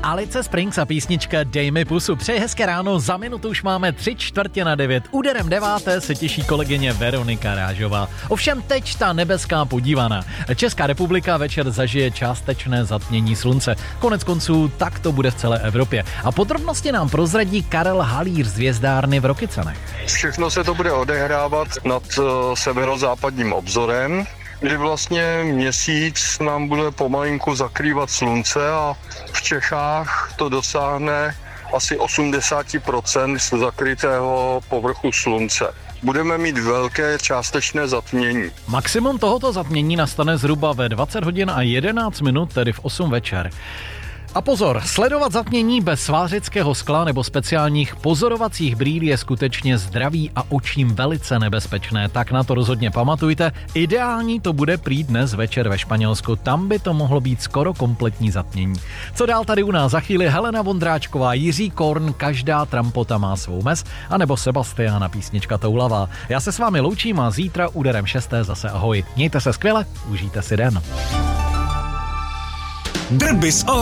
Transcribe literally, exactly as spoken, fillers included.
Alice Springs a písnička Dej mi pusu. Přeji hezké ráno, za minutu už máme tři čtvrtě na devět. Úderem deváté se těší kolegyně Veronika Rážová. Ovšem teď ta nebeská podívaná. Česká republika večer zažije částečné zatmění slunce. Konec konců tak to bude v celé Evropě. A podrobnosti nám prozradí Karel Halíř z Hvězdárny v Rokycanech. Všechno se to bude odehrávat nad uh, severozápadním obzorem, kdy vlastně měsíc nám bude pomalinku zakrývat slunce a v Čechách to dosáhne asi osmdesát procent zakrytého povrchu slunce. Budeme mít velké částečné zatmění. Maximum tohoto zatmění nastane zhruba ve dvacet hodin a jedenáct minut, tedy v osm večer. A pozor, sledovat zatmění bez svářeckého skla nebo speciálních pozorovacích brýlí je skutečně zdraví a očím velice nebezpečné, tak na to rozhodně pamatujte. Ideální to bude prý dnes večer ve Španělsku, tam by to mohlo být skoro kompletní zatmění. Co dál tady u nás za chvíli? Helena Vondráčková, Jiří Korn, Každá trampota má svou mez, anebo Sebastiana písnička toulavá. Já se s vámi loučím a zítra úderem šesté zase ahoj. Mějte se skvěle, užijte si den. Drbis